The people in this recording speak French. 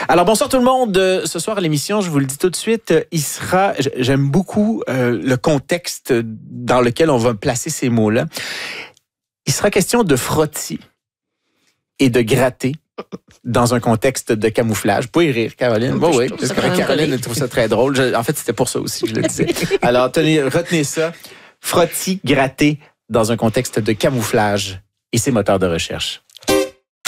Alors, bonsoir tout le monde. Ce soir à l'émission, je vous le dis tout de suite, j'aime beaucoup le contexte dans lequel on va placer ces mots-là. Il sera question de frottis et de gratter dans un contexte de camouflage. Vous pouvez rire, Caroline. Bon, oui, parce que Caroline trouve ça très drôle. En fait, c'était pour ça aussi que je le disais. Alors, retenez ça. Frottis, gratter dans un contexte de camouflage et ses moteurs de recherche.